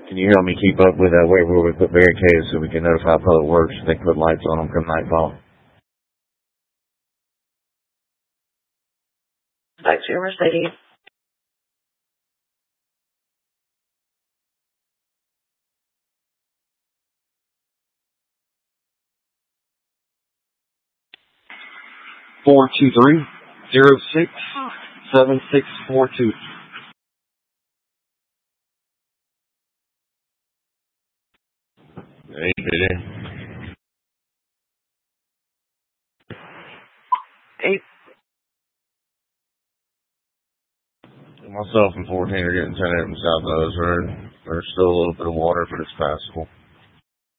Can you help me keep up with where we put barricades so we can notify Public Works if they put lights on them come nightfall? Back to your Mercedes. $423-06-7642. Hey, Peter. Hey. Myself and 14 are getting 10 up in South Nose Road. There's still a little bit of water, but it's passable.